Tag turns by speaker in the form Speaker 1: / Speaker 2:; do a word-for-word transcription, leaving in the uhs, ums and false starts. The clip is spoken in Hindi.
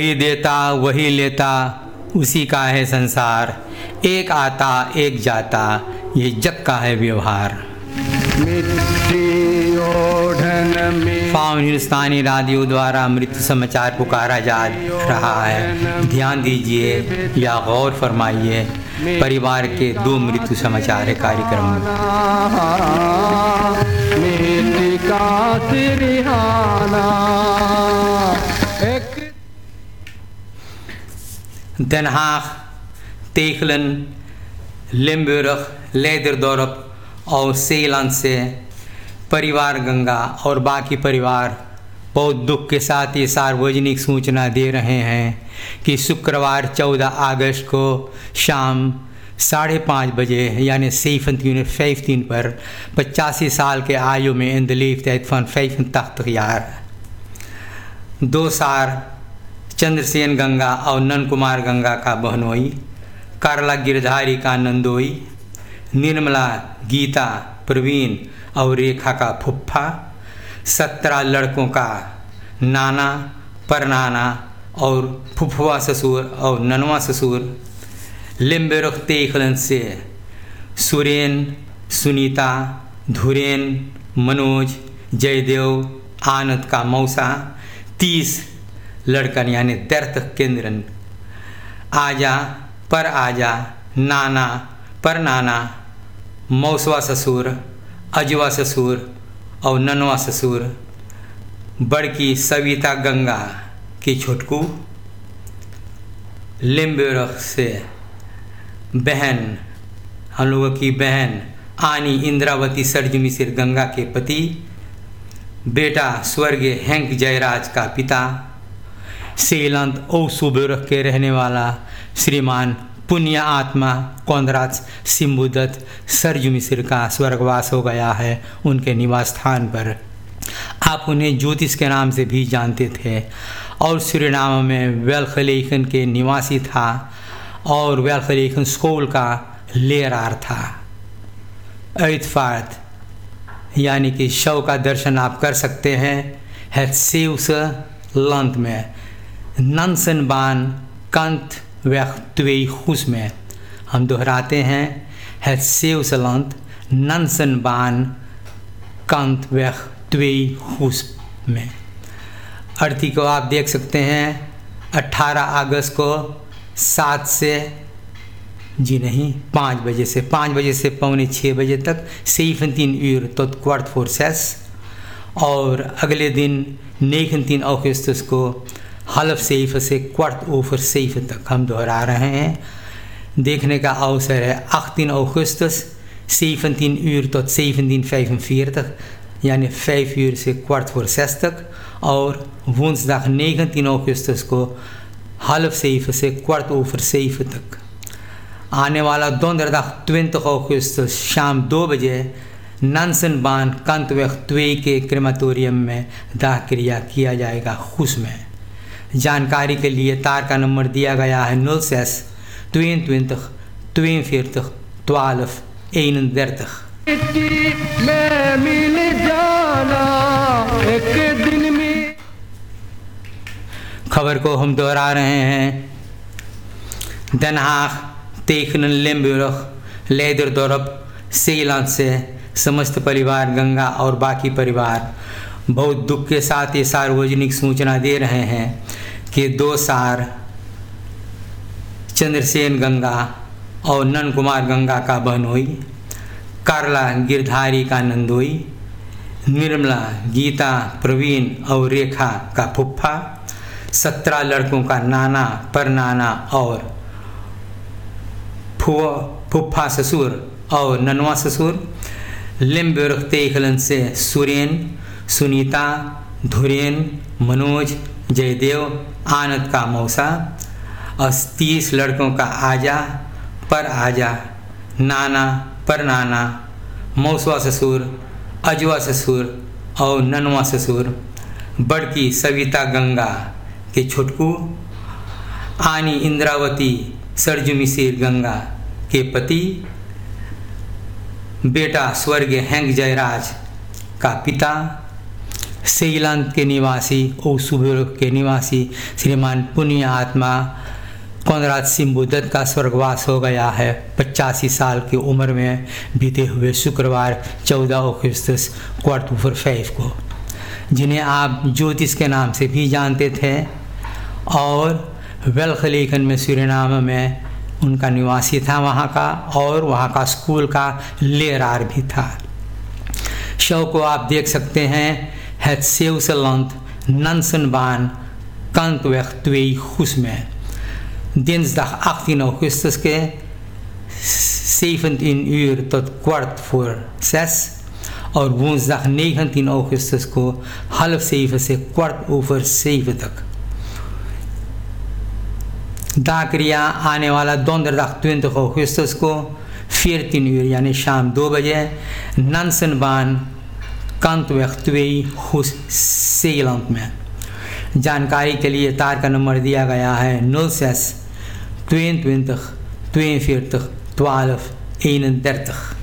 Speaker 1: वही देता वही लेता उसी का है संसार, एक आता एक जाता ये जग का है व्यवहार। फाउन हिंदुस्तानी रेडियो द्वारा मृत्यु समाचार पुकारा जा रहा है। ध्यान दीजिए या गौर फरमाइए परिवार के दो मृत्यु समाचार है कार्यक्रम में। Den Haag, Tegelen, Limburg, Leiderdorp और Zeeland से परिवार गंगा और बाकी परिवार बहुत दुख के साथ ये सार्वजनिक सूचना दे रहे हैं कि शुक्रवार चौदह अगस्त को शाम साढ़े पाँच बजे यानी सेवनटीन फिफ्टीन पर पचासी साल के आयु में in the leeftijd van vijfentachtig jaar दो सार चंद्रसेन गंगा और नंद कुमार गंगा का बहनोई, करला गिरधारी का नंदोई, निर्मला गीता प्रवीण और रेखा का फुफ्फा, सत्रह लड़कों का नाना परनाना और फुफुआ ससुर और ननवा ससुर, लिम्बुर्ग तेखलन से सुरेन, सुनीता, धुरेन, मनोज, जयदेव, आनंद का मौसा, तीस लड़कन यानी दर्तक केंद्रन, आजा पर आजा, नाना पर नाना, मौसवा ससुर, अजवा ससुर और ननवा ससुर, बड़की सविता गंगा की छोटकू, लिम्बुर्ग से बहन हम लोगों की बहन आनी इंद्रावती सरजुमिसिर गंगा के पति, बेटा स्वर्गीय हैंक जयराज का पिता, सेलंत ओसुबुर्ग के रहने वाला श्रीमान पुण्य आत्मा कोंद्राच सिम्बुदत्त सरजुमिसिर का स्वर्गवास हो गया है उनके निवास स्थान पर। आप उन्हें ज्योतिष के नाम से भी जानते थे और सूरीनाम में वेल्खलेखन के निवासी था और वेल्खलेखन स्कूल का लेरार था। ऐतफात यानी कि शव का दर्शन आप कर सकते हैं het Zeeuwse-land में नंसनबान कंत weg twee Goes में। हम दोहराते हैं het Zeeuwse-land नंसनबान कंत weg twee Goes में। अर्थी को आप देख सकते हैं अट्ठारह अगस्त को सात से जी नहीं पाँच बजे से पाँच बजे से पौने छः बजे तक seventeen uur tot kwart voor zes और अगले दिन negentien augustus को half zeven से kwart over zeven तक हम दोहरा रहे हैं। देखने का अवसर है achttien augustus zeventien uur tot zeventien vijfenveertig यानी vijf uur से kwart voor zes तक और woensdag negentien augustus को half zeven से kwart over zeven तक। आने वाला donderdag twintig augustus शाम दो बजे नंसनबान कंतवेग twee के क्रेमाटोरियम में दाह क्रिया किया जाएगा खुश में। जानकारी के लिए तार का नंबर दिया गया है nul zes tweeëntwintig tweeënveertig twaalf eenendertig। खबर को हम दोहरा रहे हैं। Den Haag, Tegelen, Limburg, Leiderdorp, Zeeland से समस्त परिवार गंगा और बाकी परिवार बहुत दुख के साथ ये सार्वजनिक सूचना दे रहे हैं कि दो सार चंद्रसेन गंगा और नंद कुमार गंगा का बहनोई, करला गिरधारी का नंदोई, निर्मला गीता प्रवीण और रेखा का फुफ्फा, सत्रह लड़कों का नाना परनाना और फुआ फुफ्फा ससुर और ननवा ससुर, लिम्बुर्ग तेखलन से सुरेन, सुनीता, धुरेन, मनोज, जयदेव, आनंद का मौसा और तीस लड़कों का आजा पर आजा, नाना पर नाना, मौसवा ससुर, अजवा ससुर और ननवा ससुर, बड़की सविता गंगा के छोटकू, आनी इंद्रावती सरजुमिसिर गंगा के पति, बेटा स्वर्गीय हैंक जयराज का पिता, सेइलैंड के निवासी ओसुबुरो के निवासी श्रीमान पुण्य आत्मा कोनराड सिम्बुदत्त का स्वर्गवास हो गया है पचासी साल की उम्र में बीते हुए शुक्रवार चौदह अगस्त क्वार्टर फोर फाइव को, जिन्हें आप ज्योतिष के नाम से भी जानते थे और वेल्खलेखन में सूरीनाम में उनका निवासी था वहाँ का, और वहाँ का स्कूल का लेरार भी था। शव को आप देख सकते हैं Het Zeeuwse-land Nansenbaan Kantweg twee Goes में dinsdag achttien augustus के zeventien uur tot kwart voor zes और woensdag negentien augustus को half zeven से kwart over zeven तक। दाक्रिया आने वाला donderdag twintig augustus को veertien uur यानी शाम दो बजे Nansenbaan Kantweg twee Goes Zeeland में। जानकारी के लिए तार का नंबर दिया गया है nul zes tweeëntwintig tweeënveertig twaalf eenendertig।